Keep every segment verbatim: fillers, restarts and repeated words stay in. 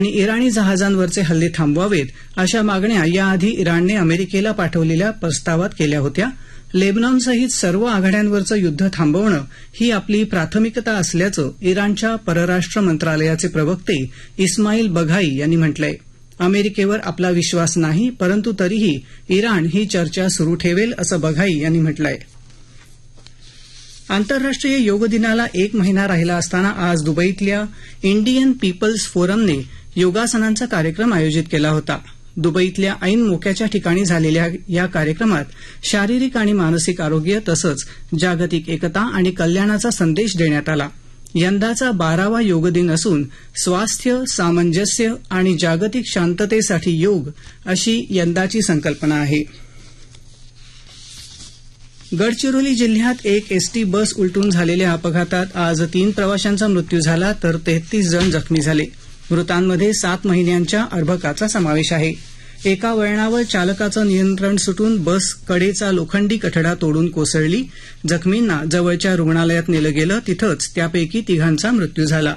आणि इराणी जहाजांवरचे हल्ले थांबवावेत अशा मागण्या याआधी इराणने अमेरिकेला पाठवलेल्या प्रस्तावात केल्या होत्या. लेबनॉनसहित सर्व आघाड्यांवरचं युद्ध थांबवणं ही आपली प्राथमिकता असल्याचं इराणच्या परराष्ट्र मंत्रालयाचे प्रवक्ते इस्माईल बघाई यांनी म्हटलंय. अमेरिकेवर आपला विश्वास नाही, परंतु तरीही इराण ही चर्चा सुरू ठेवेल असं बघाई यांनी म्हटलंय. आंतरराष्ट्रीय योग दिनाला एक महिना राहिला असताना आज दुबईतल्या इंडियन पीपल्स फोरमने योगासनांचा कार्यक्रम आयोजित केला होता. दुबईतल्या ऐन मोक्याच्या ठिकाणी झालेल्या या कार्यक्रमात शारीरिक आणि मानसिक आरोग्य तसंच जागतिक एकता आणि कल्याणाचा संदेश देण्यात आला. यंदाचा बारावा योग दिन असून स्वास्थ्य, सामंजस्य आणि जागतिक शांततेसाठी योग अशी यंदाची संकल्पना आहे. गडचिरोली जिल्ह्यात एक एसटी बस उलटून झालेल्या अपघातात आज तीन प्रवाशांचा मृत्यू झाला तर तेहतीस जण जखमी झाले. मृतांमध्ये सात महिन्यांच्या अर्भकाचा समावेश आहे. एका वळणावर चालकाचं नियंत्रण सुटून बस कडेचा लोखंडी कठडा तोडून कोसळली. जखमींना जवळच्या रुग्णालयात नेलं गेलं, तिथंच त्यापैकी तिघांचा मृत्यू झाला.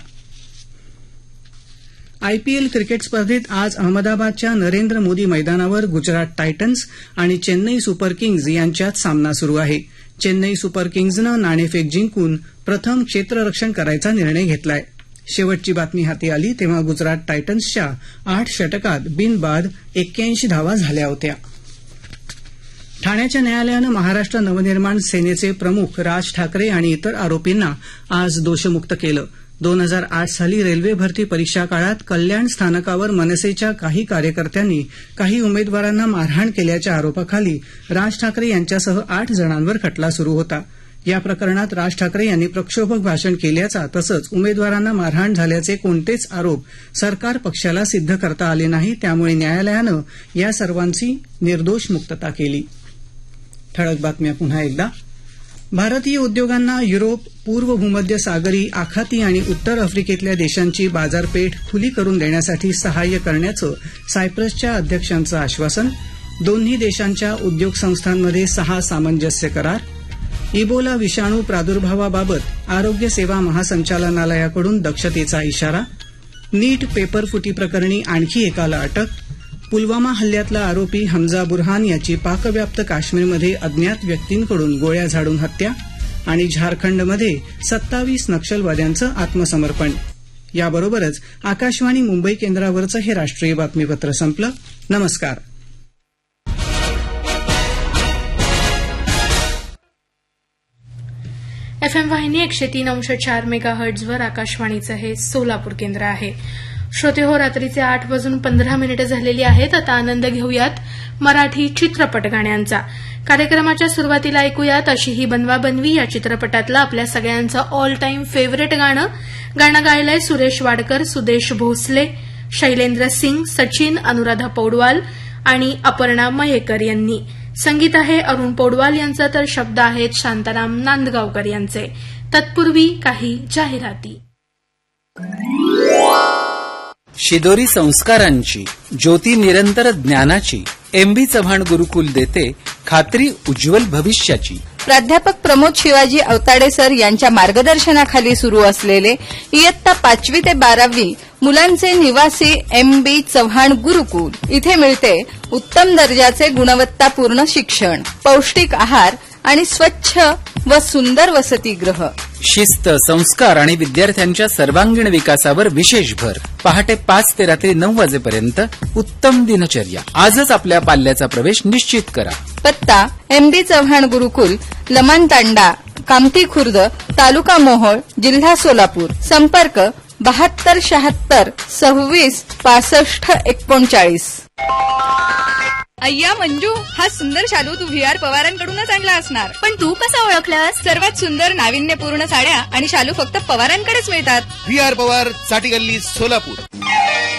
आयपीएल क्रिकेट स्पर्धेत आज अहमदाबादच्या नरेंद्र मोदी मैदानावर गुजरात टायटन्स आणि चेन्नई सुपर किंग्ज यांच्यात सामना सुरू आहे. चेन्नई सुपर किंग्जनं नाणेफेक जिंकून प्रथम क्षेत्ररक्षण करायचा निर्णय घेतलाय. शेवटची बातमी हाती आली तेव्हा गुजरात टायटन्सच्या आठ षटकात बिनबाद एक्क्याऐंशी धावा झाल्या होत्या. ठाण्याच्या न्यायालयानं महाराष्ट्र नवनिर्माण सेनेचे प्रमुख राज ठाकरे आणि इतर आरोपींना आज दोषमुक्त केलं. दोन हजार आठ साली रेल्वे भरती परीक्षा काळात कल्याण स्थानकावर मनसेच्या काही कार्यकर्त्यांनी काही उमेदवारांना मारहाण केल्याच्या आरोपाखाली राज ठाकरे यांच्यासह आठ जणांवर खटला सुरू होता. या प्रकरणात राज ठाकरे यांनी प्रक्षोभक भाषण केल्याचा तसंच उमेदवारांना मारहाण झाल्याचे कोणतेच आरोप सरकार पक्षाला सिद्ध करता आले नाही. त्यामुळे न्यायालयानं या सर्वांची निर्दोष मुक्तता केली. ठळक बातम्या पुन्हा एकदा. भारतीय उद्योगांना युरोप, पूर्व भूमध्य सागरी, आखाती आणि उत्तर आफ्रिकेतल्या देशांची बाजारपेठ खुली करून देण्यासाठी सहाय्य करण्याचं सायप्रसच्या अध्यक्षांचं आश्वासन. दोन्ही देशांच्या उद्योग संस्थांमध्ये सहा सामंजस्य करार. इबोला विषाणू प्रादुर्भावाबाबत आरोग्य सेवा महासंचालनालयाकडून दक्षतेचा इशारा. नीट पेपरफुटी प्रकरणी आणखी एकाला अटक. पुलवामा हल्ल्यातला आरोपी हमजा बुरहान याची पाकव्याप्त काश्मीरमध्ये अज्ञात व्यक्तींकडून गोळ्या झाडून हत्या. आणि झारखंडमध्ये सत्तावीस नक्षलवाद्यांचं आत्मसमर्पण. याबरोबरच आकाशवाणी मुंबई केंद्रावरचं हे राष्ट्रीय बातमीपत्र संपलं. नमस्कार. एफएम वाहिनी एकशे तीन अंश चार मेगा हर्ट्झवर आकाशवाणीचं हे सोलापूर केंद्र आहे. श्रोते हो, रात्रीचे आठ वाजून पंधरा मिनिटं झालेली आहेत. आता आनंद घेऊयात मराठी चित्रपट गाण्यांचा. कार्यक्रमाच्या सुरुवातीला ऐकूयात अशी ही बनवा बनवी या चित्रपटातलं आपल्या सगळ्यांचं ऑल टाइम फेवरेट गाणं. गाणं गायलंय सुरेश वाडकर, सुदेश भोसले, शैलेंद्र सिंग, सचिन, अनुराधा पौडवाल आणि अपर्णा मयेकर यांनी. संगीत आहे अरुण पौडवाल यांचं तर शब्द आहेत शांताराम नांदगावकर यांचे. तत्पूर्वी काही जाहिराती. शिदोरी संस्कारांची, ज्योती निरंतर ज्ञानाची, एमबी चव्हाण गुरुकुल देते खात्री उज्ज्वल भविष्याची. प्राध्यापक प्रमोद शिवाजी अवताडे सर यांच्या मार्गदर्शनाखाली सुरू असलेले इयत्ता पाचवी ते बारावी मुलांचे निवासी एमबी चव्हाण गुरुकुल. इथे मिळते उत्तम दर्जाचे गुणवत्तापूर्ण शिक्षण, पौष्टिक आहार आणि स्वच्छ व सुंदर वसतिगृह. शिस्त, संस्कार आणि विद्यार्थ्यांच्या सर्वांगीण विकासावर विशेष भर. पहाटे पाच ते रात्री नऊ वाजेपर्यंत उत्तम दिनचर्या. आजच आपल्या पाल्याचा प्रवेश निश्चित करा. पत्ता एमबी चव्हाण गुरुकुल, लमान तांडा, कामठी खुर्द, तालुका मोहोळ, जिल्हा सोलापूर. संपर्क बहात्तर शहात्तर सव्वीस पासष्ट एकोणचाळीस. अय्या मंजू, हा सुंदर शालू तू व्ही आर पवारांकडूनच आणला असणार. पण तू कसा ओळखलास? सर्वात सुंदर नाविन्यपूर्ण साड्या आणि शालू फक्त पवारांकडेच मिळतात. व्ही आर पवार, साठी गल्ली, सोलापूर.